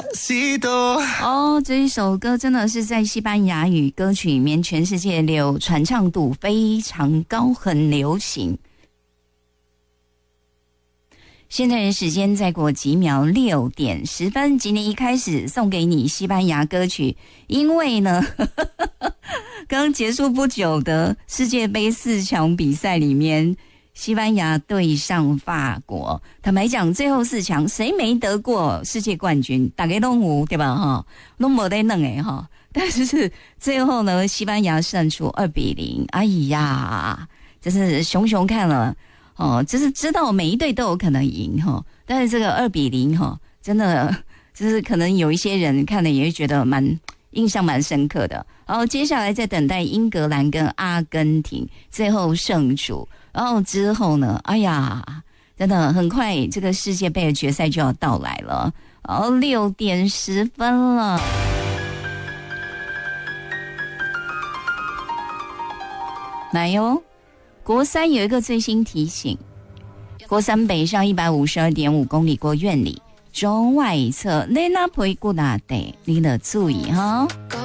哦，这一首歌真的是在西班牙语歌曲里面，全世界传唱度非常高，很流行。现在的时间再过几秒，6点10分。今天一开始送给你西班牙歌曲，因为呢，刚结束不久的世界杯4强比赛里面，西班牙对上法国，坦白讲，最后4强谁没得过世界冠军？大家都有对吧？哈，都没得弄哈。但是最后呢，西班牙胜出2-0。哎呀，真是熊熊看了。哦，就是知道每一队都有可能赢哈，但是这个2-0哈，真的就是可能有一些人看了也会觉得印象蛮深刻的。然后接下来再等待英格兰跟阿根廷最后胜出，然后之后呢，哎呀，真的很快这个世界杯的决赛就要到来了。然后6点10分了，来哟。国3有一个最新提醒，国3北上152.5公里过院里，中外侧内那陪过哪得，你得注意哈。